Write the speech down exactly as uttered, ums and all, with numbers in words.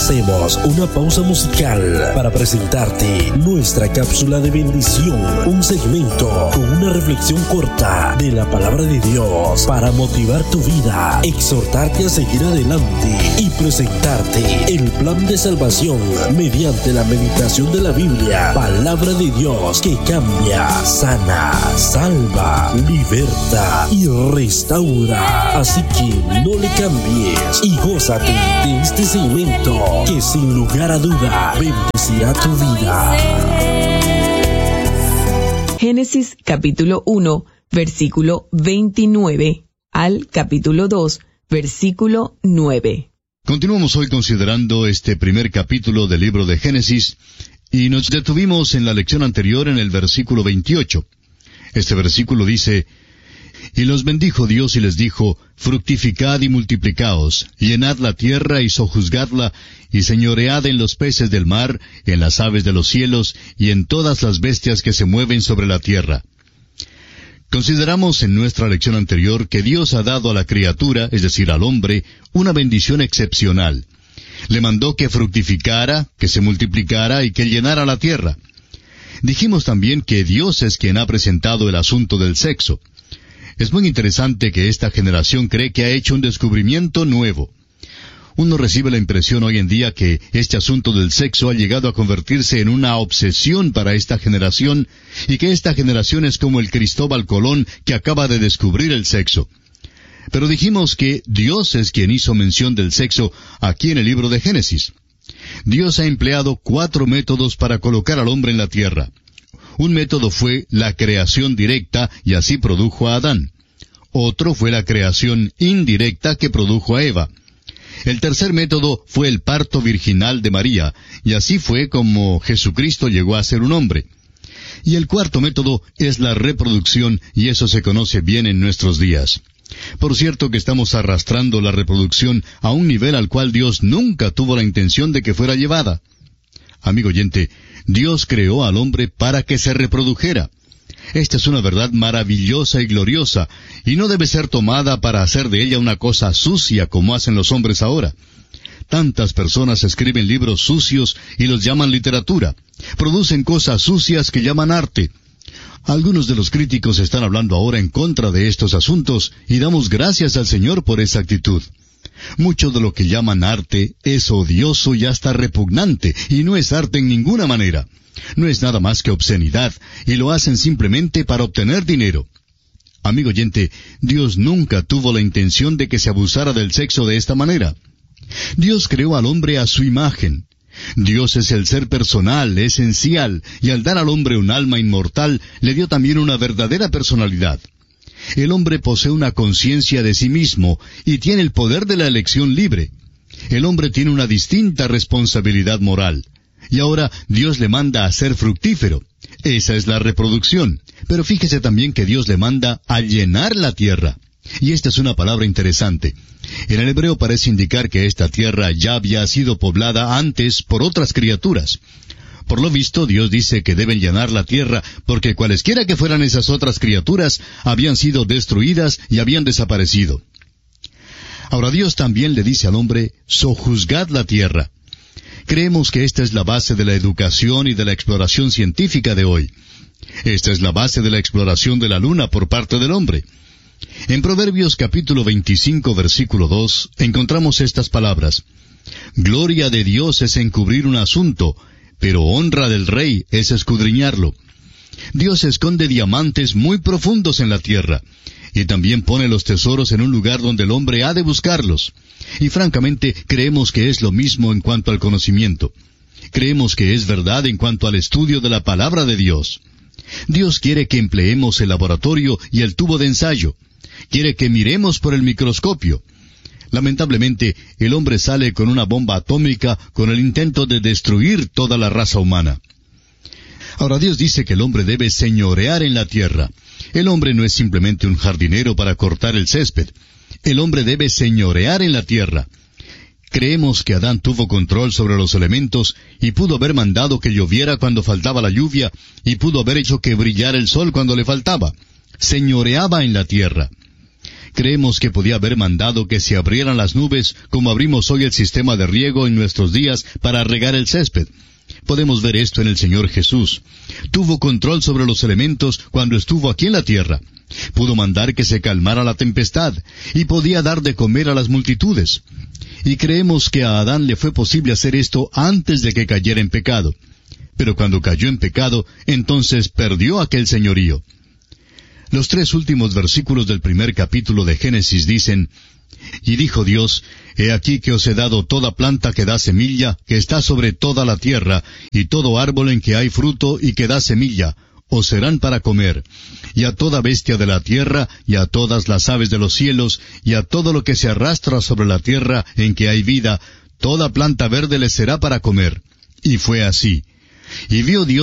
Hacemos una pausa musical para presentarte nuestra cápsula de bendición, un segmento con una reflexión corta de la palabra de Dios para motivar tu vida, exhortarte a seguir adelante y presentarte el plan de salvación mediante la meditación de la Biblia, palabra de Dios que cambia, sana, salva, liberta y restaura. Así que no le cambies y gózate de este segmento que sin lugar a duda bendecirá tu vida. Génesis capítulo uno, versículo veintinueve al capítulo dos, versículo nueve. Continuamos hoy considerando este primer capítulo del libro de Génesis y nos detuvimos en la lección anterior en el versículo veintiocho. Este versículo dice: Y los bendijo Dios y les dijo: Fructificad y multiplicaos, llenad la tierra y sojuzgadla, y señoread en los peces del mar, en las aves de los cielos, y en todas las bestias que se mueven sobre la tierra. Consideramos en nuestra lección anterior que Dios ha dado a la criatura, es decir, al hombre, una bendición excepcional. Le mandó que fructificara, que se multiplicara y que llenara la tierra. Dijimos también que Dios es quien ha presentado el asunto del sexo. Es muy interesante que esta generación cree que ha hecho un descubrimiento nuevo. Uno recibe la impresión hoy en día que este asunto del sexo ha llegado a convertirse en una obsesión para esta generación, y que esta generación es como el Cristóbal Colón que acaba de descubrir el sexo. Pero dijimos que Dios es quien hizo mención del sexo aquí en el libro de Génesis. Dios ha empleado cuatro métodos para colocar al hombre en la tierra. Un método fue la creación directa, y así produjo a Adán. Otro fue la creación indirecta, que produjo a Eva. El tercer método fue el parto virginal de María, y así fue como Jesucristo llegó a ser un hombre. Y el cuarto método es la reproducción, y eso se conoce bien en nuestros días. Por cierto que estamos arrastrando la reproducción a un nivel al cual Dios nunca tuvo la intención de que fuera llevada. Amigo oyente, Dios creó al hombre para que se reprodujera. Esta es una verdad maravillosa y gloriosa, y no debe ser tomada para hacer de ella una cosa sucia como hacen los hombres ahora. Tantas personas escriben libros sucios y los llaman literatura. Producen cosas sucias que llaman arte. Algunos de los críticos están hablando ahora en contra de estos asuntos, y damos gracias al Señor por esa actitud. Mucho de lo que llaman arte es odioso y hasta repugnante, y no es arte en ninguna manera. No es nada más que obscenidad, y lo hacen simplemente para obtener dinero. Amigo oyente, Dios nunca tuvo la intención de que se abusara del sexo de esta manera. Dios creó al hombre a su imagen. Dios es el ser personal, esencial, y al dar al hombre un alma inmortal, le dio también una verdadera personalidad. El hombre posee una conciencia de sí mismo y tiene el poder de la elección libre. El hombre tiene una distinta responsabilidad moral. Y ahora Dios le manda a ser fructífero. Esa es la reproducción. Pero fíjese también que Dios le manda a llenar la tierra. Y esta es una palabra interesante. En el hebreo parece indicar que esta tierra ya había sido poblada antes por otras criaturas. Por lo visto, Dios dice que deben llenar la tierra, porque cualesquiera que fueran esas otras criaturas, habían sido destruidas y habían desaparecido. Ahora Dios también le dice al hombre: sojuzgad la tierra. Creemos que esta es la base de la educación y de la exploración científica de hoy. Esta es la base de la exploración de la luna por parte del hombre. En Proverbios capítulo veinticinco, versículo dos, encontramos estas palabras: Gloria de Dios es encubrir un asunto, pero honra del rey es escudriñarlo. Dios esconde diamantes muy profundos en la tierra, y también pone los tesoros en un lugar donde el hombre ha de buscarlos. Y francamente, creemos que es lo mismo en cuanto al conocimiento. Creemos que es verdad en cuanto al estudio de la palabra de Dios. Dios quiere que empleemos el laboratorio y el tubo de ensayo. Quiere que miremos por el microscopio. Lamentablemente, el hombre sale con una bomba atómica con el intento de destruir toda la raza humana. Ahora Dios dice que el hombre debe señorear en la tierra. El hombre no es simplemente un jardinero para cortar el césped. El hombre debe señorear en la tierra. Creemos que Adán tuvo control sobre los elementos y pudo haber mandado que lloviera cuando faltaba la lluvia y pudo haber hecho que brillara el sol cuando le faltaba. Señoreaba en la tierra. Creemos que podía haber mandado que se abrieran las nubes, como abrimos hoy el sistema de riego en nuestros días para regar el césped. Podemos ver esto en el Señor Jesús. Tuvo control sobre los elementos cuando estuvo aquí en la tierra. Pudo mandar que se calmara la tempestad, y podía dar de comer a las multitudes. Y creemos que a Adán le fue posible hacer esto antes de que cayera en pecado. Pero cuando cayó en pecado, entonces perdió aquel señorío. Los tres últimos versículos del primer capítulo de Génesis dicen, «Y dijo Dios, he aquí que os he dado toda planta que da semilla, que está sobre toda la tierra, y todo árbol en que hay fruto y que da semilla, os serán para comer, y a toda bestia de la tierra, y a todas las aves de los cielos, y a todo lo que se arrastra sobre la tierra en que hay vida, toda planta verde les será para comer». Y fue así. Y vio Dios